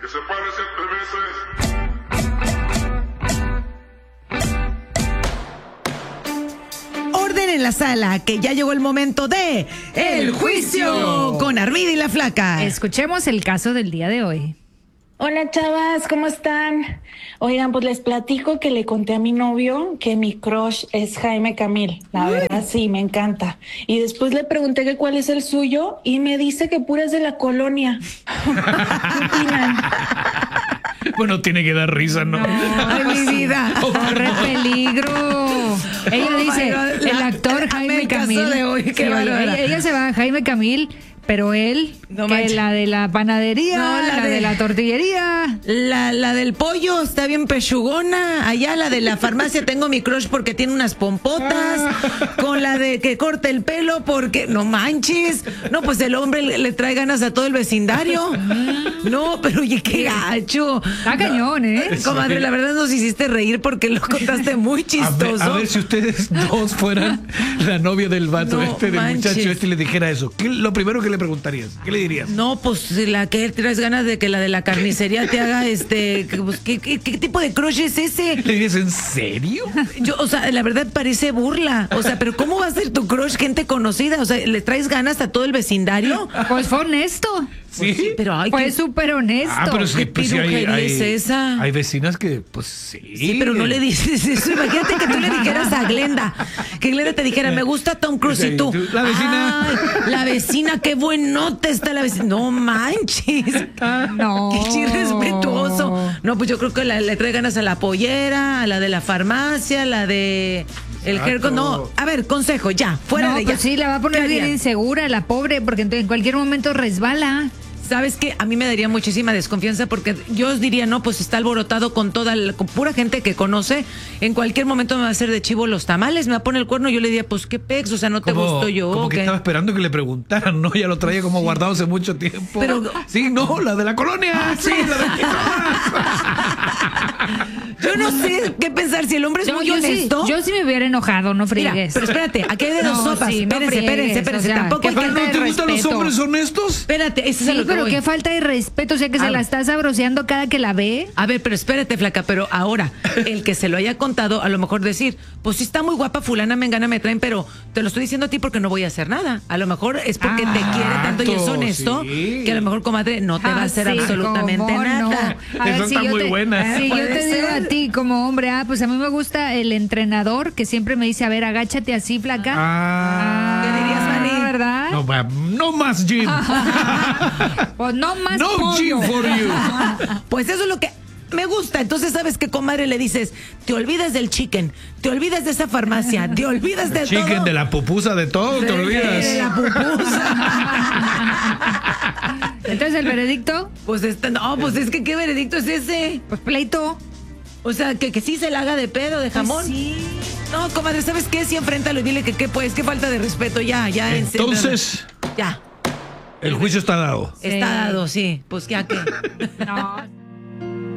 Que se pare 7 veces. Orden en la sala, que ya llegó el momento de El Juicio con Armida y la Flaca. Escuchemos el caso del día de hoy. Hola chavas, ¿cómo están? Oigan, pues les platico que le conté a mi novio que mi crush es Jaime Camil. La verdad sí, me encanta. Y después le pregunté que cuál es el suyo y me dice que pura es de la colonia. ¿Qué opinan? Bueno, tiene que dar risa, ¿no? Ay, mi vida. Corre peligro. Ella dice, el actor Jaime el caso Camil. de hoy, qué Sí, bárbara. ella se va a Jaime Camil, pero él, No que manches. la de la panadería, No, la de la tortillería. La del pollo está bien pechugona. Allá la de la farmacia tengo mi crush porque tiene unas pompotas. Con la de que corta el pelo porque... No manches. No, pues el hombre le trae ganas a todo el vecindario. No, pero oye, qué gacho. Está cañón, ¿eh? Comadre, la verdad nos hiciste reír porque lo contaste muy chistoso. A ver si ustedes dos fueran la novia del vato No del manches. muchacho y le dijera eso. Lo primero que le preguntarías? ¿Qué le dirías? No, pues la que traes ganas de que la de la carnicería te haga pues, ¿qué tipo de crush es ese? ¿Le dirías en serio? Yo, o sea, la verdad parece burla. O sea, pero ¿cómo va a ser tu crush gente conocida? O sea, ¿le traes ganas a todo el vecindario? Pues fue honesto. ¿Sí? Pero ay, Fue qué- súper honesto. Pero sí, ¿Qué pues sí pirujería es esa? hay vecinas que, pues sí. Sí, pero no le dices eso. Imagínate que tú le dijeras a Glenda, que Glenda te dijera, me gusta Tom Cruise y tú. La vecina. Ay, la vecina, qué buenota está la vecina. No manches. No. Qué irrespetuoso. No, pues yo creo que le trae ganas a la pollera, a la de la farmacia, a la de el Exacto. Jerko. No, a ver, consejo, ya, fuera No, de pues ya. sí, la va a poner ¿Qué bien harían? insegura, la pobre, porque en cualquier momento resbala. ¿Sabes qué? A mí me daría muchísima desconfianza porque yo os diría, no, pues está alborotado con con pura gente que conoce. En cualquier momento me va a hacer de chivo los tamales, me va a poner el cuerno. Yo le diría, pues qué pex, o sea, no te gusto yo. Como ¿o que qué? estaba esperando que le preguntaran, ¿no? Ya lo traía como guardado hace mucho tiempo. Pero- Sí, no, la de la colonia. Sí, la de Yo no sé qué pensar, si el hombre es muy yo honesto. sí me hubiera enojado, no Mira, friegues. pero espérate, aquí hay de dos No, sopas. sí, no Espérense, friegues, o sea, tampoco qué hay que... falta ¿No de te gustan los respeto. hombres honestos? Espérate, ese es a Sí, lo que pero voy. qué falta de respeto, o sea que se la está sabroseando cada que la ve. A ver, pero espérate, flaca, pero ahora, el que se lo haya contado, a lo mejor decir, pues sí está muy guapa fulana, mengana, me traen, pero te lo estoy diciendo a ti porque no voy a hacer nada. A lo mejor es porque te quiere tanto y es honesto, sí. que a lo mejor, comadre, no te va a hacer sí, absolutamente cómo nada. no. A ver, Esas si están yo muy te- buenas. Si yo Puede te digo ser. a ti como hombre, pues a mí me gusta el entrenador que siempre me dice, a ver, agáchate así, flaca. ¿Qué dirías, Mani? ¿Verdad? No más gym. Pues no más No pollo. gym for you. Pues eso es lo que me gusta. Entonces, ¿sabes qué, comadre? Le dices, te olvidas del chicken, te olvidas de esa farmacia, te olvidas de Chicken, todo. de la pupusa, de todo, te olvidas. De la pupusa. Entonces, ¿el veredicto? Pues no, pues es que ¿qué veredicto es ese? Pues pleito. O sea, que sí se la haga de pedo, de jamón. Pues sí. No, comadre, ¿sabes qué? Sí, enfréntalo y dile que qué, pues, qué falta de respeto. Ya, en serio. Entonces, Ya, el juicio está dado. está dado, sí. Pues ya que... No.